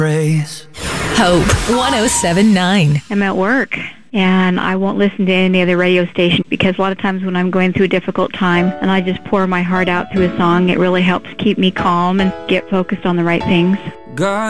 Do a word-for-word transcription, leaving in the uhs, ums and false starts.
Praise. Hope one oh seven point nine. I'm at work, and I won't listen to any other radio station because a lot of times when I'm going through a difficult time and I just pour my heart out through a song, it really helps keep me calm and get focused on the right things. God